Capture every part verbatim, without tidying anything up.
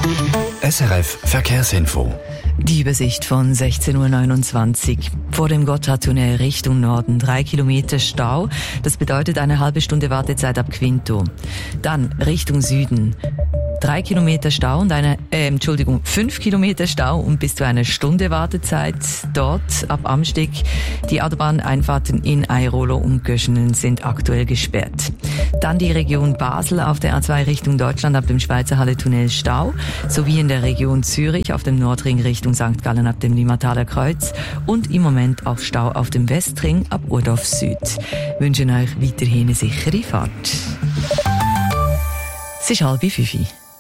S R F Verkehrsinfo. Die Übersicht von sechzehn Uhr neunundzwanzig. Vor dem Gotthardtunnel Richtung Norden drei Kilometer Stau. Das bedeutet eine halbe Stunde Wartezeit ab Quinto. Dann Richtung Süden. Drei Kilometer Stau und eine, äh, Entschuldigung, fünf Kilometer Stau und bis zu einer Stunde Wartezeit dort ab Amsteg. Die Autobahneinfahrten in Airolo und Göschenen sind aktuell gesperrt. Dann die Region Basel auf der A zwei Richtung Deutschland ab dem Schweizer Halle-Tunnel Stau, sowie in der Region Zürich auf dem Nordring Richtung Sankt Gallen ab dem Limmataler Kreuz und im Moment auch Stau auf dem Westring ab Urdorf Süd. Wünschen euch weiterhin eine sichere Fahrt. Es ist halb fünf.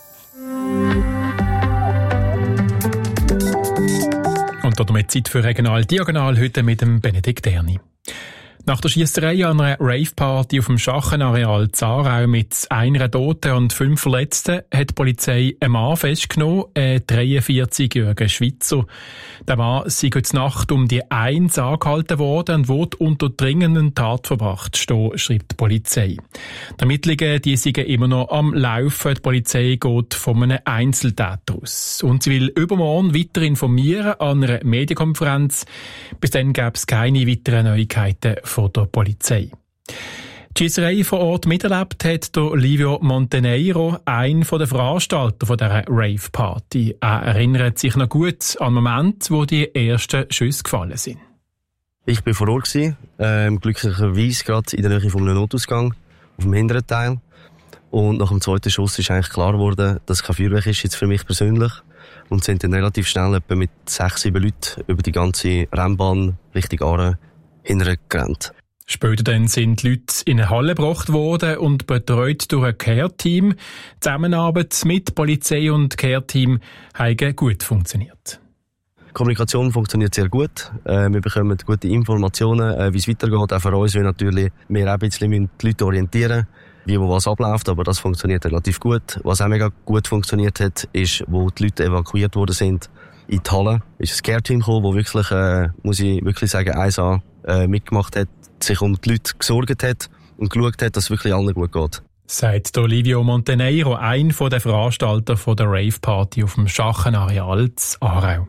Und damit Zeit für Regional Diagonal heute mit dem Benedikt Erni. Nach der Schiesserei an einer Rave-Party auf dem Schachenareal Zarau mit einer Toten und fünf Verletzten hat die Polizei einen Mann festgenommen, einen dreiundvierzigjährigen Schweizer. Der Mann sei heute Nacht um die eins angehalten worden und wurde unter dringenden Tatverdacht stehen, schreibt die Polizei. Die Ermittlungen die sind immer noch am Laufen. Die Polizei geht von einem Einzeltäter aus. Und sie will übermorgen weiter informieren an einer Medienkonferenz. Bis dann gäbe es keine weiteren Neuigkeiten von der Polizei. Die Schiesserei vor Ort miterlebt hat der Livio Monteneiro, einer der Veranstalter dieser Rave-Party. Er erinnert sich noch gut an den Moment, wo die ersten Schüsse gefallen sind. Ich war vor Ort, ähm, glücklicherweise gerade in der Nähe von einem Notausgang, auf dem hinteren Teil. Und nach dem zweiten Schuss ist eigentlich klar geworden, dass es kein Feuerwerk ist, jetzt für mich persönlich. Und sind dann relativ schnell etwa mit sechs, sieben Leuten über die ganze Rennbahn Richtung Aare hintergerannt. Später dann sind die Leute in eine Halle gebracht worden und betreut durch ein Care-Team. Die Zusammenarbeit mit Polizei und Care-Team hat gut funktioniert. Die Kommunikation funktioniert sehr gut. Äh, wir bekommen gute Informationen, äh, wie es weitergeht. Auch für uns, weil natürlich wir auch ein bisschen die Leute orientieren, wie wo was abläuft. Aber das funktioniert relativ gut. Was auch mega gut funktioniert hat, ist, wo die Leute evakuiert worden sind, in die Halle ist ein Care-Team gekommen, das wirklich, äh, muss ich wirklich sagen, eins A äh, mitgemacht hat, sich um die Leute gesorgt hat und geschaut hat, dass es wirklich allen gut geht. Sagt Livio Monteneiro, einer der Veranstalter der Rave-Party auf dem Schachenareal in Aarau.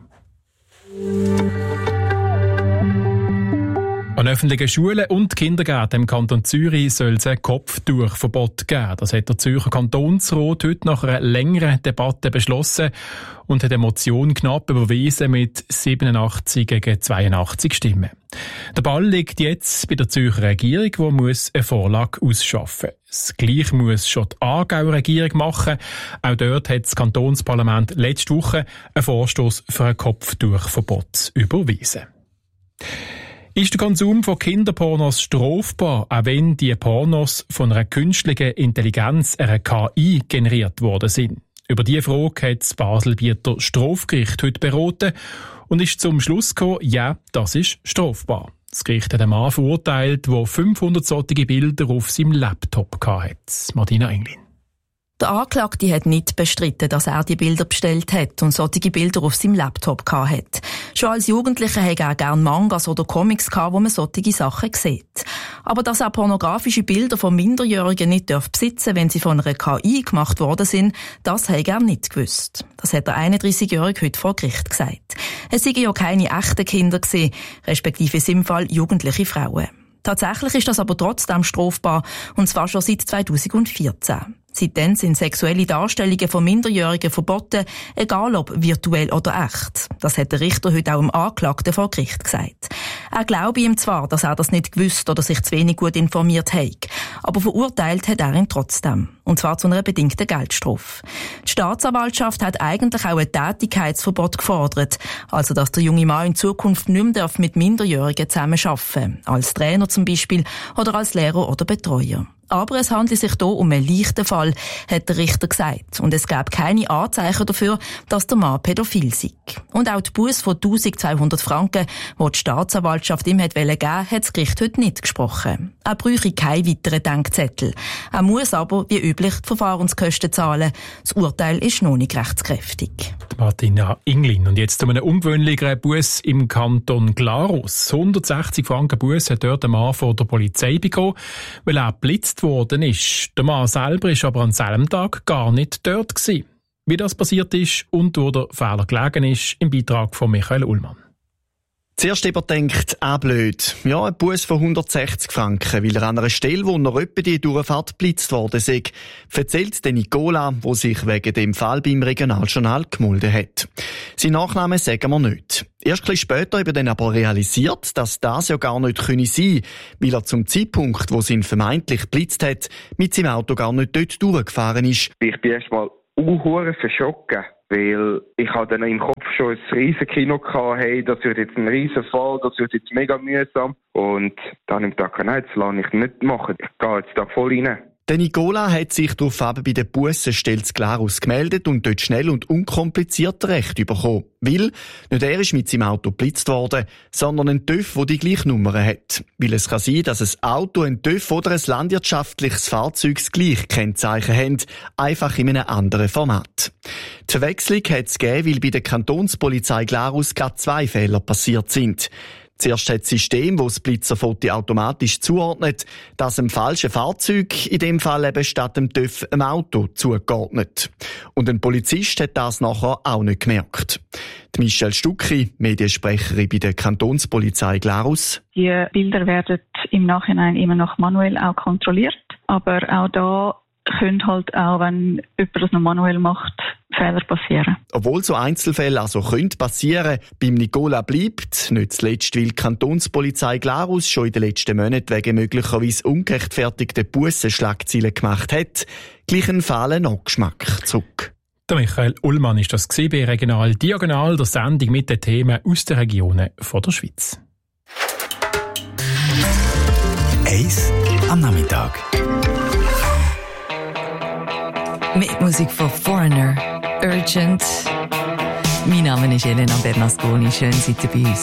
An öffentlichen Schulen und Kindergärten im Kanton Zürich soll es ein Kopftuchverbot geben. Das hat der Zürcher Kantonsrat heute nach einer längeren Debatte beschlossen und hat eine Motion knapp überwiesen mit siebenundachtzig gegen zweiundachtzig Stimmen. Der Ball liegt jetzt bei der Zürcher Regierung, die muss eine Vorlage ausschaffen. Das Gleiche muss schon die Aargauer Regierung machen. Auch dort hat das Kantonsparlament letzte Woche einen Vorstoss für ein Kopftuchverbot überwiesen. Ist der Konsum von Kinderpornos strafbar, auch wenn die Pornos von einer künstlichen Intelligenz, einer K I, generiert worden sind? Über diese Frage hat das Baselbieter Strafgericht heute beraten und ist zum Schluss gekommen, ja, das ist strafbar. Das Gericht hat einen Mann verurteilt, der fünfhundert solche Bilder auf seinem Laptop hatte. Martina Englin. Der Anklagte hat nicht bestritten, dass er die Bilder bestellt hat und solche Bilder auf seinem Laptop hatte. Schon als Jugendlicher hatte er gerne Mangas oder Comics, wo man solche Sachen sieht. Aber dass er pornografische Bilder von Minderjährigen nicht besitzen darf, wenn sie von einer K I gemacht worden sind, das habe er nicht gewusst. Das hat der einunddreissigjährige heute vor Gericht gesagt. Es seien ja keine echten Kinder gewesen, respektive in seinem Fall jugendliche Frauen. Tatsächlich ist das aber trotzdem strafbar, und zwar schon seit zweitausendvierzehn. Seitdem sind sexuelle Darstellungen von Minderjährigen verboten, egal ob virtuell oder echt. Das hat der Richter heute auch dem Anklagten vor Gericht gesagt. Er glaube ihm zwar, dass er das nicht gewusst oder sich zu wenig gut informiert hat, aber verurteilt hat er ihn trotzdem. Und zwar zu einer bedingten Geldstrafe. Die Staatsanwaltschaft hat eigentlich auch ein Tätigkeitsverbot gefordert, also dass der junge Mann in Zukunft nicht mehr mit Minderjährigen zusammenarbeiten darf, als Trainer zum Beispiel oder als Lehrer oder Betreuer. Aber es handelt sich hier um einen leichten Fall, hat der Richter gesagt. Und es gäbe keine Anzeichen dafür, dass der Mann pädophil sei. Und auch die Busse von eintausendzweihundert Franken, die die Staatsanwaltschaft ihm geben wollte, hat das Gericht heute nicht gesprochen. Er bräuchte keine weiteren Denkzettel. Er muss aber, wie üblich, die Verfahrenskosten zahlen. Das Urteil ist noch nicht rechtskräftig. Martina Inglin. Und jetzt zu einem ungewöhnlichen Buss im Kanton Glarus. hundertsechzig Franken Buss hat dort der Mann vor der Polizei bekommen, weil er geblitzt worden ist. Der Mann selber war aber an selben Tag gar nicht dort gewesen. Wie das passiert ist und wo der Fehler gelegen ist, im Beitrag von Michael Ullmann. Zuerst jemand denkt, ah blöd, ja, ein Bus von hundertsechzig Franken, weil er an einer Stelle, wo noch etwa die Durchfahrt geblitzt worden sei, erzählt der Nicola, der sich wegen dem Fall beim Regionaljournal gemulden hat. Sein Nachname sagen wir nicht. Erst ein bisschen später habe er dann aber realisiert, dass das ja gar nicht sein könne, weil er zum Zeitpunkt, wo sie ihn vermeintlich geblitzt hat, mit seinem Auto gar nicht dort durchgefahren ist. Ich bin erst mal unhuere verschocken, weil ich hatte dann im Kopf schon ein riesen Kino gehabt, hey, das wird jetzt ein riesen Fall, das wird jetzt mega mühsam. Und dann habe ich gedacht, nein, das lasse ich nicht machen, ich gehe jetzt da voll rein. Der Nicola hat sich daraufhin bei der Bussenstelle Glarus gemeldet und dort schnell und unkompliziert Recht bekommen. Weil nicht er ist mit seinem Auto geblitzt worden, sondern ein TÜV, der die gleiche Nummer hat. Weil es kann sein, dass ein Auto, ein TÜV oder ein landwirtschaftliches Fahrzeug das gleiche Kennzeichen haben, einfach in einem anderen Format. Die Verwechslung hat es gegeben, weil bei der Kantonspolizei Glarus gerade zwei Fehler passiert sind. Zuerst hat das System, das das Blitzerfoto automatisch zuordnet, das einem falschen Fahrzeug, in dem Fall eben statt dem TÜV, einem Auto zugeordnet. Und ein Polizist hat das nachher auch nicht gemerkt. Die Michelle Stucki, Mediensprecherin bei der Kantonspolizei Glarus. Die Bilder werden im Nachhinein immer noch manuell auch kontrolliert, aber auch da können halt auch, wenn jemand das noch manuell macht, Fehler passieren. Obwohl so Einzelfälle also können passieren, beim Nicola bleibt, nicht zuletzt, weil die Kantonspolizei Glarus schon in den letzten Monaten wegen möglicherweise ungerechtfertigten Bussen Schlagzeilen gemacht hat, gleich ein fahlen Nachgeschmack zurück. Der Michael Ullmann ist das bei Regional Diagonal, der Sendung mit den Themen aus den Regionen von der Schweiz. Eis am Nachmittag. Mit Musik von Foreigner, Urgent. Mein Name ist Elena Bernasconi. Schön, seid ihr bei uns.